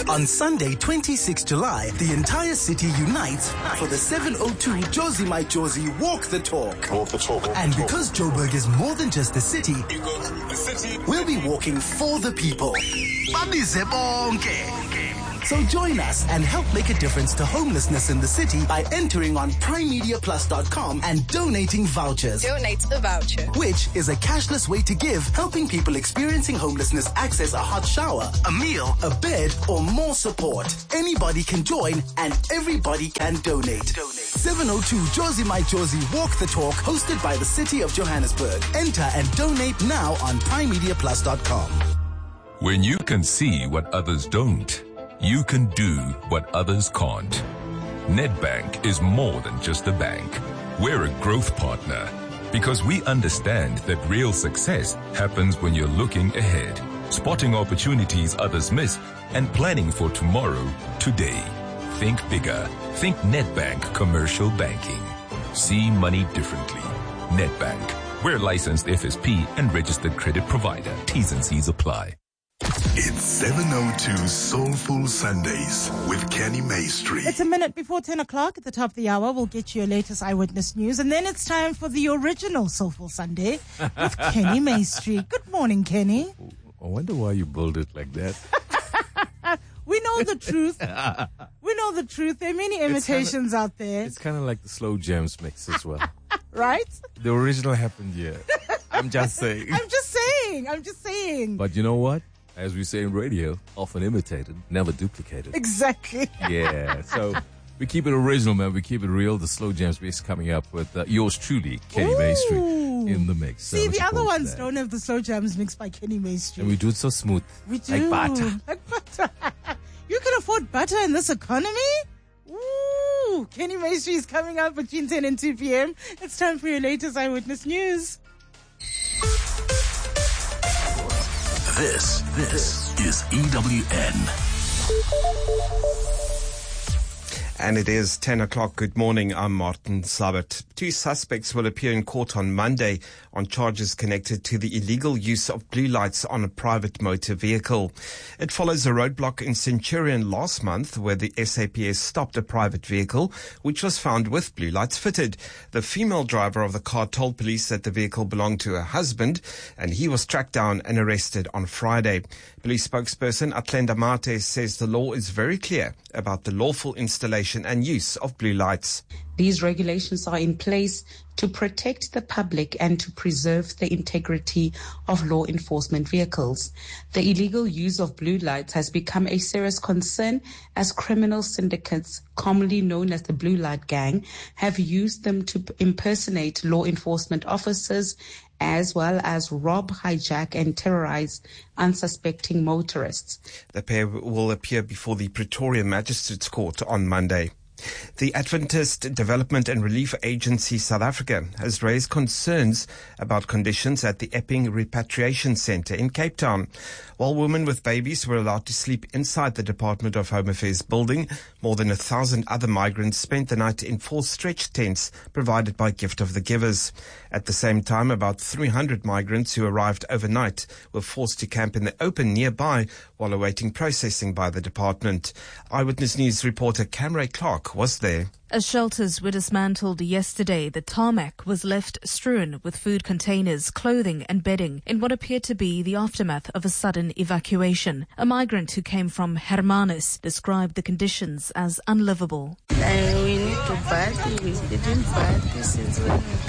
On Sunday, 26 July, the entire city unites for the 702 Jozi My Jozi Walk the Talk. And because Joburg is more than just a city, we'll be walking for the people. So join us and help make a difference to homelessness in the city by entering on primemediaplus.com and donating vouchers. Donate a voucher. Which is a cashless way to give, helping people experiencing homelessness access a hot shower, a meal, a bed, or more support. Anybody can join and everybody can donate. 702 Jozi My Jozi Walk the Talk, hosted by the City of Johannesburg. Enter and donate now on primemediaplus.com. When you can see what others don't, you can do what others can't. Nedbank is more than just a bank. We're a growth partner because we understand that real success happens when you're looking ahead, spotting opportunities others miss, and planning for tomorrow, today. Think bigger. Think Nedbank Commercial Banking. See money differently. Nedbank. We're licensed FSP and registered credit provider. T's and C's apply. It's 702 Soulful Sundays with Kenny Maestri. It's a minute before 10 o'clock. At the top of the hour, we'll get you your latest eyewitness news. And then it's time for the original Soulful Sunday with Kenny Maestri. Good morning, Kenny. I wonder why you build it like that. We know the truth. We know the truth. There are many imitations out there. It's kind of like the Slow Jams mix as well. Right? The original happened here. I'm just saying. I'm just saying. But you know what? As we say in radio, often imitated, never duplicated. Exactly. Yeah. So we keep it original, man. We keep it real. The Slow Jams mix coming up with yours truly, Kenny Maestri, in the mix. See, the other ones don't have the Slow Jams mixed by Kenny Maestri. And we do it so smooth. We do. Like butter. Like butter. You can afford butter in this economy? Ooh. Kenny Maestri is coming up between 10 and 2 p.m. It's time for your latest eyewitness news. This is EWN. And it is 10 o'clock. Good morning. I'm Martin Sabbat. 2 suspects will appear in court on Monday on charges connected to the illegal use of blue lights on a private motor vehicle. It follows a roadblock in Centurion last month where the SAPS stopped a private vehicle which was found with blue lights fitted. The female driver of the car told police that the vehicle belonged to her husband and he was tracked down and arrested on Friday. Police spokesperson Atlenda Mate says the law is very clear about the lawful installation and use of blue lights. These regulations are in place to protect the public and to preserve the integrity of law enforcement vehicles. The illegal use of blue lights has become a serious concern as criminal syndicates, commonly known as the Blue Light Gang, have used them to impersonate law enforcement officers as well as rob, hijack and terrorize unsuspecting motorists. The pair will appear before the Pretoria Magistrates Court on Monday. The Adventist Development and Relief Agency South Africa has raised concerns about conditions at the Epping Repatriation Centre in Cape Town. While women with babies were allowed to sleep inside the Department of Home Affairs building, more than 1,000 other migrants spent the night in 4 stretch tents provided by Gift of the Givers. At the same time, about 300 migrants who arrived overnight were forced to camp in the open nearby while awaiting processing by the department. Eyewitness News reporter Camray Clark was there. As shelters were dismantled yesterday, the tarmac was left strewn with food containers, clothing and bedding in what appeared to be the aftermath of a sudden evacuation. A migrant who came from Hermanus described the conditions as unlivable. We need to bath. We didn't bath since when we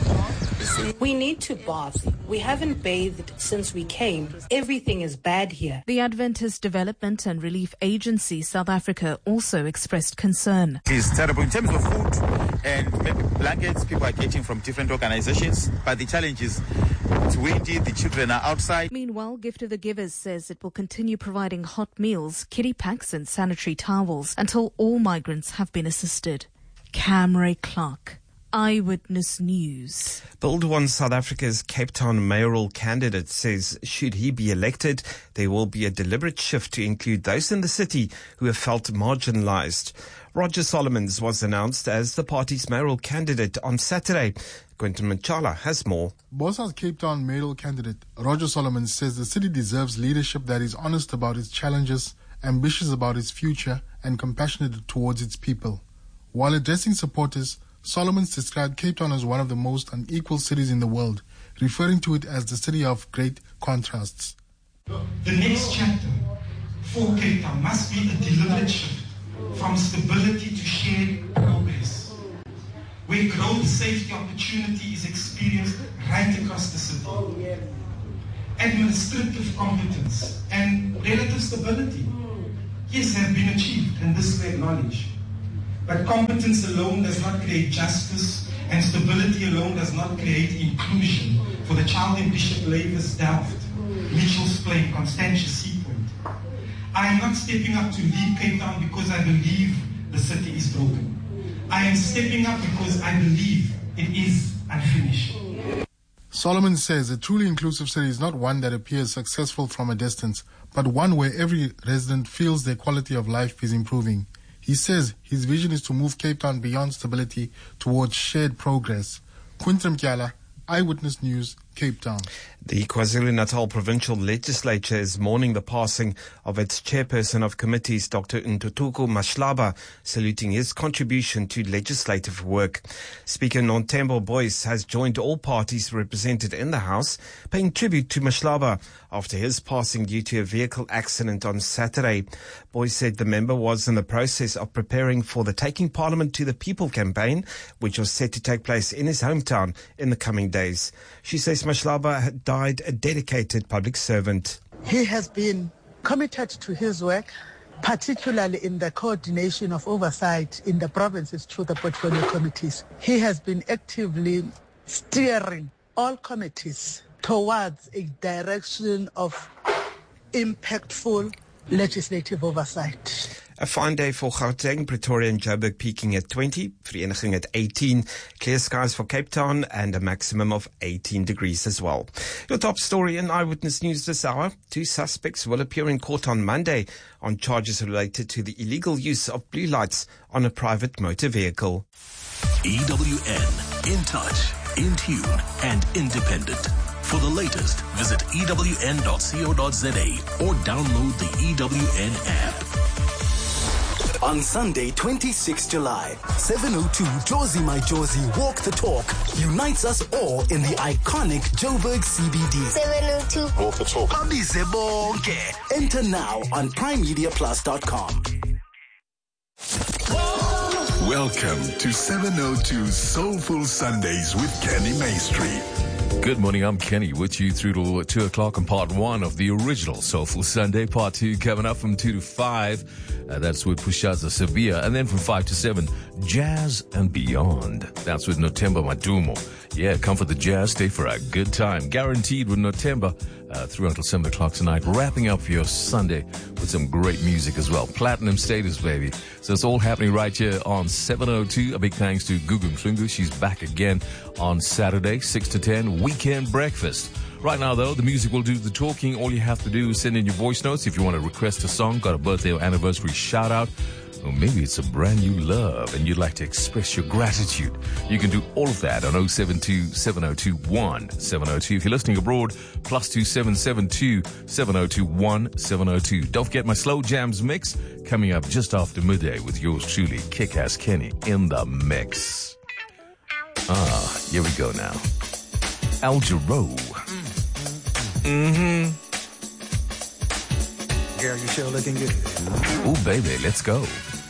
came. We need to bath. We haven't bathed since we came. Everything is bad here. The Adventist Development and Relief Agency South Africa also expressed concern. It's terrible in terms of food and maybe blankets people are getting from different organizations, but the challenge is it's windy, the children are outside. Meanwhile, Gift of the Givers says it will continue providing hot meals, kiddie packs and sanitary towels until all migrants have been assisted. Camray Clark, Eyewitness News. Build One South Africa's Cape Town mayoral candidate says should he be elected, there will be a deliberate shift to include those in the city who have felt marginalized. Roger Solomons was announced as the party's mayoral candidate on Saturday. Quentin Manchala has more. BOSA's Cape Town mayoral candidate Roger Solomons says the city deserves leadership that is honest about its challenges ambitious about its future and compassionate towards its people. While addressing supporters, Solomons described Cape Town as one of the most unequal cities in the world, referring to it as the city of great contrasts. The next chapter for Cape Town must be a deliberate shift from stability to shared progress, where growth, safety, opportunity is experienced right across the city. Administrative competence and relative stability, yes, have been achieved, and this we acknowledge. But competence alone does not create justice, and stability alone does not create inclusion for the child in Bishop Lavis Delft, Mitchell's Plain, Constantia Seapoint. I am not stepping up to lead Cape Town because I believe the city is broken. I am stepping up because I believe it is unfinished. Solomon says a truly inclusive city is not one that appears successful from a distance, but one where every resident feels their quality of life is improving. He says his vision is to move Cape Town beyond stability towards shared progress. Quinton Mkiala, Eyewitness News, Cape Town. The KwaZulu-Natal Provincial Legislature is mourning the passing of its chairperson of committees, Dr. Ntuthuko Mashlaba, saluting his contribution to legislative work. Speaker Nontembo Boyce has joined all parties represented in the House, paying tribute to Mashlaba after his passing due to a vehicle accident on Saturday. Boyce said the member was in the process of preparing for the Taking Parliament to the People campaign, which was set to take place in his hometown in the coming days. She says Mashlaba had died a dedicated public servant. He has been committed to his work, particularly in the coordination of oversight in the provinces through the portfolio committees. He has been actively steering all committees towards a direction of impactful legislative oversight. A fine day for Gauteng, Pretoria and Joburg peaking at 20, Vereniging at 18, clear skies for Cape Town and a maximum of 18 degrees as well. Your top story in Eyewitness News this hour: 2 suspects will appear in court on Monday on charges related to the illegal use of blue lights on a private motor vehicle. EWN, in touch, in tune and independent. For the latest, visit ewn.co.za or download the EWN app. On Sunday, 26 July, 7:02 Jozi My Jozi Walk the Talk unites us all in the iconic Joburg CBD. 7:02 Walk the Talk. Abize bonke. Enter now on primemediaplus.com. Welcome to 702 Soulful Sundays with Kenny Maestri. Good morning, I'm Kenny with you through to 2 o'clock on part 1 of the original Soulful Sunday. Part 2 coming up from 2 to 5. That's with Pushaza Sabia. And then from 5 to 7, Jazz and Beyond. That's with Notemba Madumo. Yeah, come for the jazz, stay for a good time. Guaranteed with Notemba through until 7 o'clock tonight. Wrapping up your Sunday with some great music as well. Platinum status, baby. So it's all happening right here on 702. A big thanks to Gugu Mhlungu. She's back again on Saturday, 6 to 10, Weekend Breakfast. Right now, though, the music will do the talking. All you have to do is send in your voice notes if you want to request a song, got a birthday or anniversary shout-out, or maybe it's a brand new love and you'd like to express your gratitude. You can do all of that on 072-7021-702. If you're listening abroad, +2772-7021-702. Don't forget my Slow Jams mix coming up just after midday with yours truly, Kick-Ass Kenny, in the mix. Here we go now. Al Jarreau. Girl, you sure looking good. Ooh, baby, let's go.